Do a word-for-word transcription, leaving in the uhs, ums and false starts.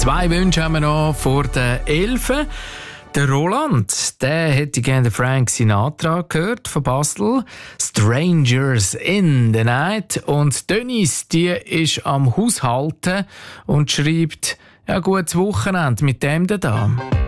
Zwei Wünsche haben wir noch vor den Elfen. Der Roland, der hätte gerne Frank Sinatra gehört von Basel. Strangers in the Night. Und Dennis, die ist am Haushalten und schreibt, ja, gutes Wochenende mit dem da.